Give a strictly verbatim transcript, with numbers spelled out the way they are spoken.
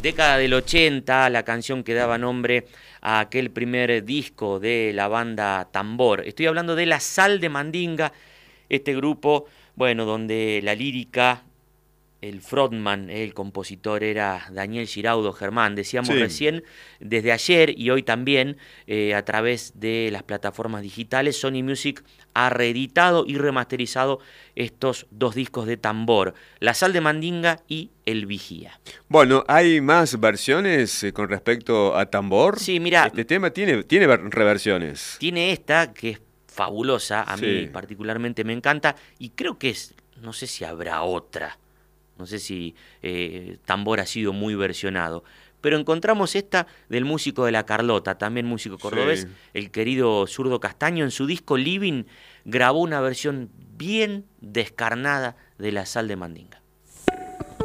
Década del ochenta, la canción que daba nombre a aquel primer disco de la banda Tambor. Estoy hablando de La Sal de Mandinga, este grupo, bueno, donde la lírica, el frontman, el compositor era Daniel Giraudo Germán. Decíamos Sí. recién, desde ayer y hoy también, eh, a través de las plataformas digitales, Sony Music ha reeditado y remasterizado estos dos discos de Tambor, La Sal de Mandinga y El Vigía. Bueno, ¿hay más versiones eh, con respecto a Tambor? Sí, mira, Este tema tiene, tiene ver- reversiones. tiene esta que es fabulosa, a mí Sí. particularmente me encanta, y creo que es, no sé si habrá otra. No sé si eh, Tambor ha sido muy versionado. Pero encontramos esta del músico de La Carlota, también músico cordobés, Sí. el querido Zurdo Castaño. En su disco Living grabó una versión bien descarnada de La Sal de Mandinga.